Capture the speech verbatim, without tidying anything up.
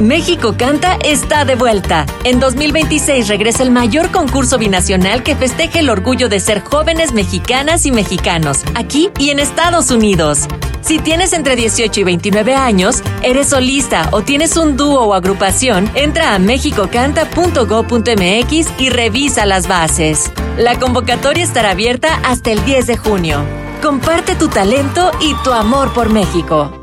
México Canta está de vuelta. En dos mil veintiséis regresa el mayor concurso binacional que festeja el orgullo de ser jóvenes mexicanas y mexicanos, aquí y en Estados Unidos. Si tienes entre dieciocho y veintinueve años, eres solista o tienes un dúo o agrupación, entra a mexicocanta punto gob punto mx y revisa las bases. La convocatoria estará abierta hasta el diez de junio. Comparte tu talento y tu amor por México.